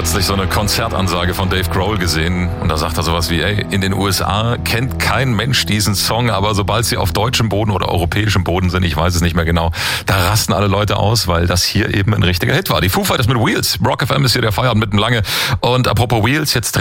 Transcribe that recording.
kürzlich so eine Konzertansage von Dave Grohl gesehen und da sagt er sowas wie, ey, in den USA kennt kein Mensch diesen Song, aber sobald sie auf deutschem Boden oder europäischem Boden sind, ich weiß es nicht mehr genau, da rasten alle Leute aus, weil das hier eben ein richtiger Hit war. Die Foo Fighters mit Wheels. Rock FM ist hier der Feierabend mitten lange. Und apropos Wheels, jetzt